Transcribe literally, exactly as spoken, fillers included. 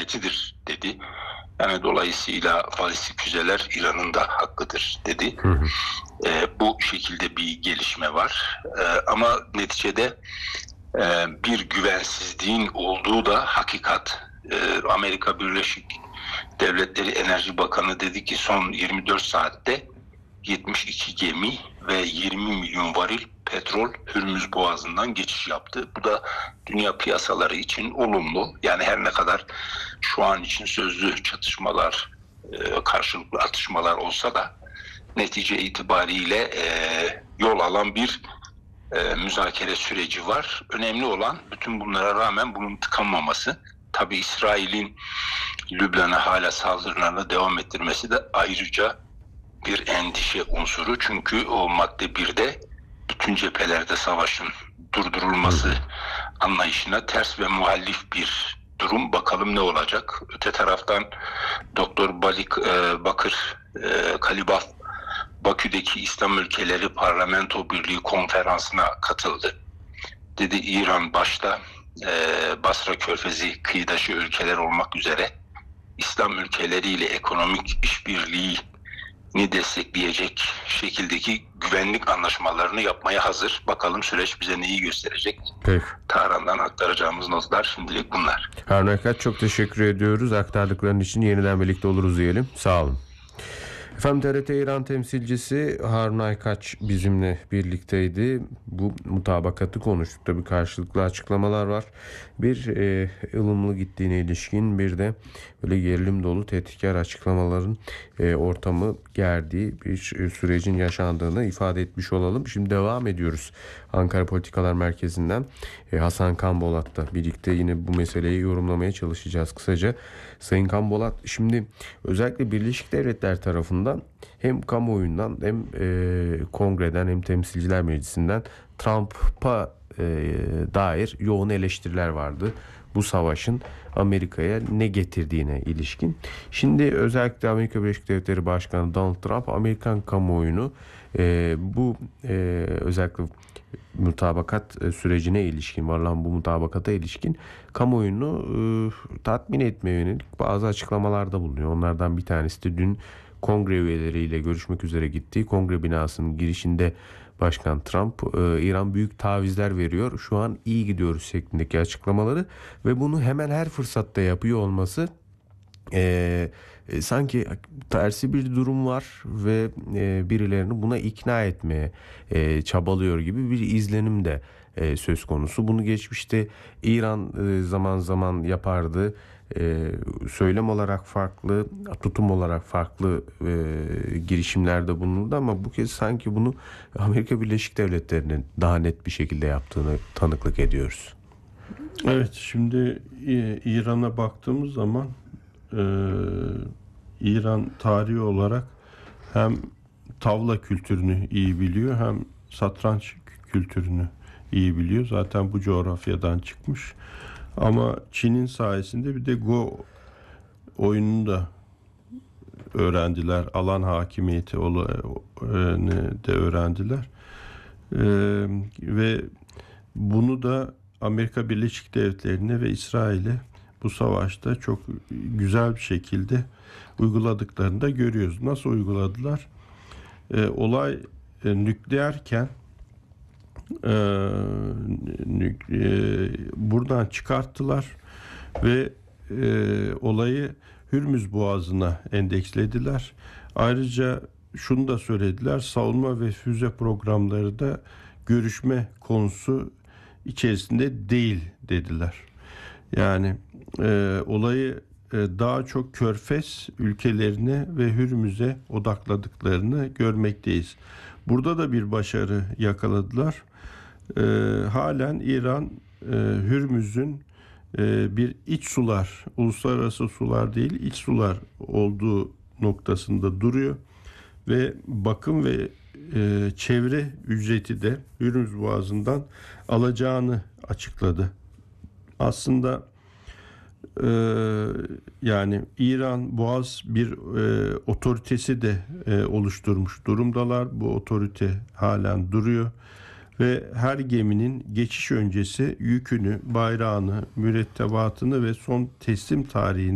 devletidir dedi. Yani dolayısıyla balistik füzeler İran'ın da hakkıdır dedi. Hı hı. E, bu şekilde bir gelişme var. E, ama neticede e, bir güvensizliğin olduğu da hakikat. E, Amerika Birleşik Devletleri Enerji Bakanı dedi ki son yirmi dört saatte yetmiş iki gemi ve yirmi milyon varil petrol Hürmüz Boğazı'ndan geçiş yaptı. Bu da dünya piyasaları için olumlu. Yani her ne kadar şu an için sözlü çatışmalar, karşılıklı atışmalar olsa da netice itibariyle yol alan bir müzakere süreci var. Önemli olan bütün bunlara rağmen bunun tıkanmaması. Tabii İsrail'in Lübnan'a hala saldırılarına devam ettirmesi de ayrıca bir endişe unsuru. Çünkü o madde birde bütün cephelerde savaşın durdurulması anlayışına ters ve muhalif bir durum. Bakalım ne olacak? Öte taraftan Doktor Balik e, Bakır e, Kalibaf Bakü'deki İslam Ülkeleri Parlamento Birliği konferansına katıldı. Dedi İran başta e, Basra Körfezi kıyıdaşı ülkeler olmak üzere İslam ülkeleriyle ekonomik işbirliği ni destekleyecek şekildeki güvenlik anlaşmalarını yapmaya hazır. Bakalım süreç bize neyi gösterecek? Peki. Tahran'dan aktaracağımız notlar şimdilik bunlar. Harun Aykaç, çok teşekkür ediyoruz. Aktardıkların için yeniden birlikte oluruz diyelim. Sağ olun. Efendim, T R T İran temsilcisi Harun Aykaç bizimle birlikteydi. Bu mutabakatı konuştuk. Tabii karşılıklı açıklamalar var. Bir e, ılımlı gittiğine ilişkin, bir de böyle gerilim dolu tehditkar açıklamaların e, ortamı gerdiği bir sürecin yaşandığını ifade etmiş olalım. Şimdi devam ediyoruz. Ankara Politikalar Merkezi'nden e, Hasan Kanbolat'la birlikte yine bu meseleyi yorumlamaya çalışacağız kısaca. Sayın Kanbolat, şimdi özellikle Birleşik Devletler tarafından hem kamuoyundan hem e, kongreden hem temsilciler meclisinden Trump'a e, dair yoğun eleştiriler vardı. Bu savaşın Amerika'ya ne getirdiğine ilişkin. Şimdi özellikle Amerika Birleşik Devletleri Başkanı Donald Trump Amerikan kamuoyunu e, bu e, özellikle mutabakat sürecine ilişkin, varılan bu mutabakata ilişkin kamuoyunu e, tatmin etmeye yönelik bazı açıklamalarda bulunuyor. Onlardan bir tanesi de dün kongre üyeleriyle görüşmek üzere gittiği kongre binasının girişinde Başkan Trump e, İran büyük tavizler veriyor, şu an iyi gidiyoruz şeklindeki açıklamaları ve bunu hemen her fırsatta yapıyor olması e, e, sanki tersi bir durum var ve e, birilerini buna ikna etmeye e, çabalıyor gibi bir izlenim de e, söz konusu. Bunu geçmişte İran e, zaman zaman yapardı. Ee, söylem olarak farklı, tutum olarak farklı e, girişimlerde bulundu ama bu kez sanki bunu Amerika Birleşik Devletleri'nin daha net bir şekilde yaptığını tanıklık ediyoruz. Evet, şimdi İran'a baktığımız zaman e, İran tarihi olarak hem tavla kültürünü iyi biliyor hem satranç kültürünü iyi biliyor. Zaten bu coğrafyadan çıkmış. Ama Çin'in sayesinde bir de Go oyununu da öğrendiler. Alan hakimiyeti de öğrendiler. Ee, ve bunu da Amerika Birleşik Devletleri'ne ve İsrail'e bu savaşta çok güzel bir şekilde uyguladıklarını da görüyoruz. Nasıl uyguladılar? Ee, olay e, nükleerken Ee, e, buradan çıkarttılar ve e, olayı Hürmüz Boğazı'na endekslediler. Ayrıca şunu da söylediler, savunma ve füze programları da görüşme konusu içerisinde değil dediler. Yani e, olayı e, daha çok Körfez ülkelerine ve Hürmüz'e odakladıklarını görmekteyiz. Burada da bir başarı yakaladılar. Ee, halen İran e, Hürmüz'ün e, bir iç sular, uluslararası sular değil iç sular olduğu noktasında duruyor ve bakım ve e, çevre ücreti de Hürmüz Boğazı'ndan alacağını açıkladı. Aslında e, yani İran Boğaz bir e, otoritesi de e, oluşturmuş durumdalar. Bu otorite halen duruyor. Ve her geminin geçiş öncesi yükünü, bayrağını, mürettebatını ve son teslim tarihini